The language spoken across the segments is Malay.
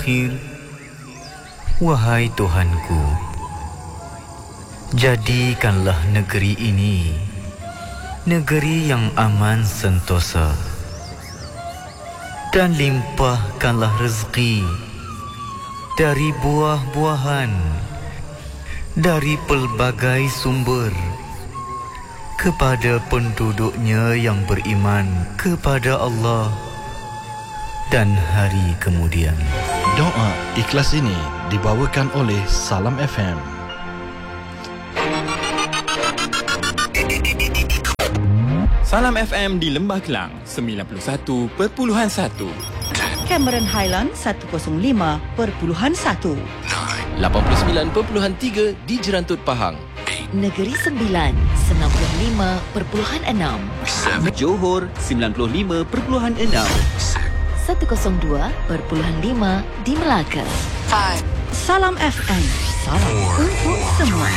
akhir. Wahai Tuhanku, jadikanlah negeri ini negeri yang aman sentosa, dan limpahkanlah rezeki dari buah-buahan, dari pelbagai sumber, kepada penduduknya yang beriman kepada Allah dan hari kemudian. Doa ikhlas ini dibawakan oleh Salam FM. Salam FM di Lembah Kelang 91.1, Cameron Highland 105.1, 89.3 di Jerantut Pahang, Negeri Sembilan 95.6, Johor 95.6, 102.5 di Melaka. Salam FM, salam untuk semua.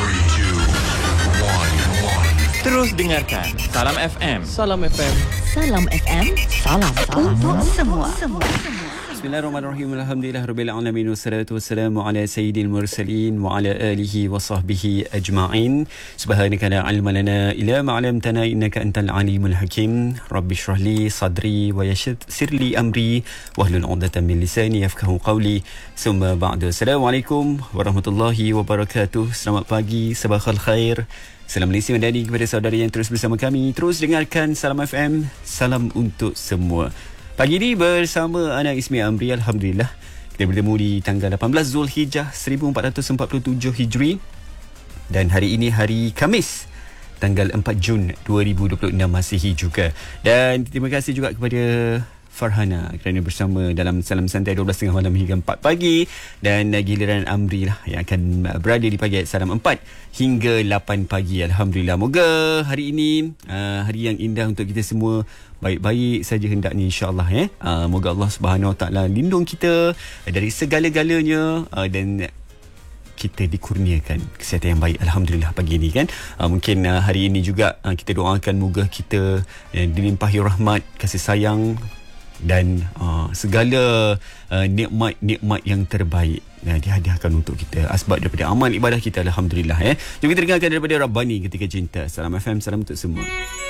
Terus dengarkan Salam FM. Salam FM. Salam FM, salam Untuk semua. Bismillahirrahmanirrahim. Alhamdulillahirabbil alamin wassalatu wassalamu ala sayyidil mursalin wa ala alihi wa sahbihi ajma'in. Subhanaka la ilma lana illa ma 'allamtana innaka antal alimul hakim. Rabbi shrah li sadri wa yassir li amri wahlul 'uqdatam min lisani yafqahu qawli. Summa ba'du. Assalamualaikum warahmatullahi wabarakatuh. Selamat pagi, sabahal khair. Salam Malaysia Madani kepada saudara yang terus bersama kami. Terus dengarkan Salam FM, salam untuk semua. Pagi ini bersama Ana Ismi Amri, Alhamdulillah kita bertemu di tanggal 18 Zulhijjah 1447 Hijri. Dan hari ini hari Khamis, tanggal 4 Jun 2026 Masihi juga. Dan terima kasih juga kepada Farhana kerana bersama dalam Salam Santai 12.30 malam hingga 4 pagi. Dan giliran Amri lah yang akan berada di pagi Salam 4 hingga 8 pagi. Alhamdulillah. Moga hari ini hari yang indah untuk kita semua. Baik-baik saja hendaknya, insya-Allah moga Allah Subhanahu Wa Taala lindung kita dari segala-galanya dan kita dikurniakan kesihatan yang baik. Alhamdulillah pagi ini kan. Mungkin hari ini juga kita doakan moga kita dilimpahi rahmat, kasih sayang dan segala nikmat-nikmat yang terbaik dihadiahkan untuk kita asbab daripada amal ibadah kita. Alhamdulillah. Jom kita dengarkan daripada Rabbani Ketika Cinta. Salam FM, salam untuk semua.